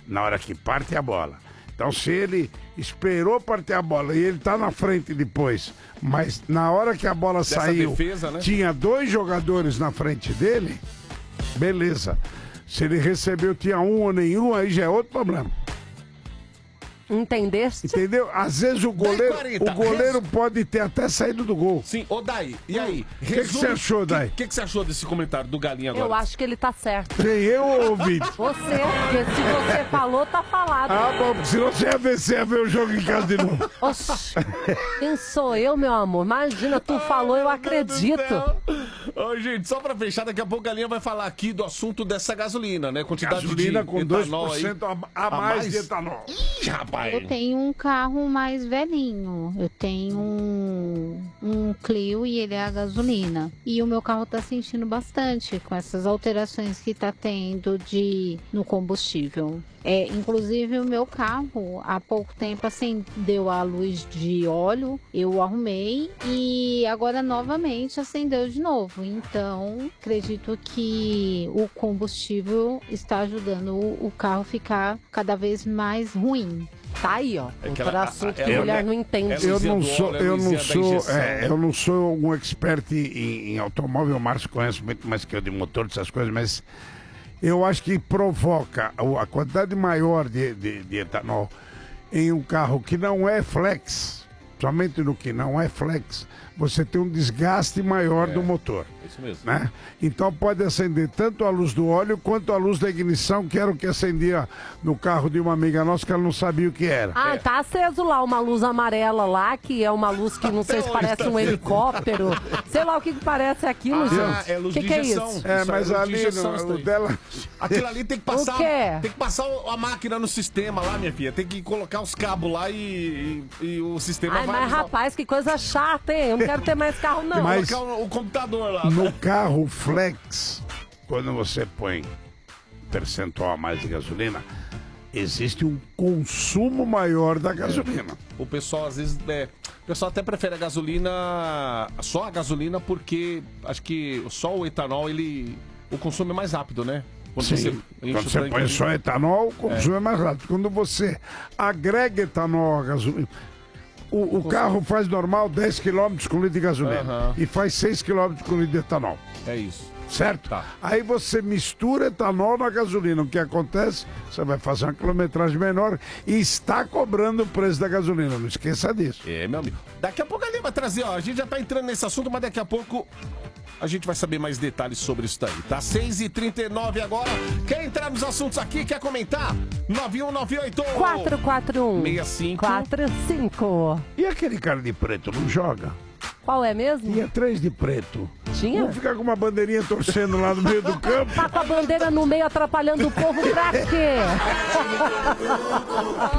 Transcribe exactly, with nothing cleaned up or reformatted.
na hora que parte a bola. Então, se ele esperou partir a bola e ele tá na frente depois, mas na hora que a bola Dessa saiu, defesa, né? tinha dois jogadores na frente dele, beleza. Se ele recebeu, tinha um ou nenhum, aí já é outro problema. Entendeste? Entendeu? Às vezes o goleiro, o goleiro pode ter até saído do gol. Sim, ô Dai, e aí? O que, que você achou, Dai? O que, que você achou desse comentário do Galinha agora? Eu acho que ele tá certo. Quem eu ou ouvinte? Você, porque se você falou, tá falado. Ah, bom, porque senão você ia ver, você ia ver o jogo em casa de novo. Oxi, quem sou eu, meu amor? Imagina, tu falou, eu acredito. Ô, gente, só pra fechar, daqui a pouco a Galinha vai falar aqui do assunto dessa gasolina, né? Quantidade Gasolina de com etanol dois por cento aí. a, a mais de etanol. Ih, rapaz. Eu tenho um carro mais velhinho. Eu tenho um, um Clio e ele é a gasolina. E o meu carro tá sentindo bastante com essas alterações que tá tendo de, no combustível. É, inclusive o meu carro há pouco tempo acendeu a luz de óleo, eu arrumei e agora novamente acendeu de novo. Então acredito que o combustível está ajudando o, o carro a ficar cada vez mais ruim. Tá aí, ó. É Outro aquela- assunto é- que é- a mulher é- não entende. é Eu luzinha não do sou, óleo, é eu não luzinha da sou, injeção. é, eu não sou um expert em, em automóvel. O Márcio conhece muito mais que eu de motor, dessas coisas, mas eu acho que provoca a quantidade maior de, de, de etanol em um carro que não é flex, somente no que não é flex, você tem um desgaste maior É. do motor. Isso mesmo. Né? Então pode acender tanto a luz do óleo quanto a luz da ignição, que era o que acendia no carro de uma amiga nossa que ela não sabia o que era. Ah, tá aceso lá uma luz amarela lá, que é uma luz que não sei se Até hoje parece tá um aceso. helicóptero. Sei lá o que, que parece aquilo, Ah, gente. é luz que de que é injeção. isso? É, Isso mas é luz ali de injeção, no- isso o daí. dela. Aquilo ali tem que passar. O quê? Tem que passar o- a máquina no sistema lá, minha filha. Tem que colocar os cabos lá e, e- e o sistema Ai, vai. mas rapaz, que coisa chata, hein? Eu não quero ter mais carro, não. Mas- Colocar o, o computador lá. No carro flex, quando você põe percentual a mais de gasolina, existe um consumo maior da gasolina. O pessoal às vezes. É, o pessoal até prefere a gasolina. Só a gasolina, porque acho que só o etanol, ele. O consumo é mais rápido, né? Quando Sim, você enche quando o você tanque põe ali. só etanol, o consumo é. mais rápido. Quando você agrega etanol à gasolina, o, o carro faz normal dez quilômetros com litro de gasolina Aham. e faz seis quilômetros com litro de etanol. É isso. Certo? Tá. Aí você mistura etanol na gasolina. O que acontece? Você vai fazer uma quilometragem menor e está cobrando o preço da gasolina. Não esqueça disso. É, meu amigo. Daqui a pouco a Lê vai trazer, ó. A gente já tá entrando nesse assunto, mas daqui a pouco a gente vai saber mais detalhes sobre isso daí, tá? seis e trinta e nove agora. Quer entrar nos assuntos aqui? Quer comentar? nove um nove oito quatro quatro um seis cinco quatro cinco. E aquele cara de preto não joga? Qual é mesmo? Tinha três de preto. Tinha? Vamos ficar com uma bandeirinha torcendo lá no meio do campo. Tá com a bandeira no meio atrapalhando o povo pra quê?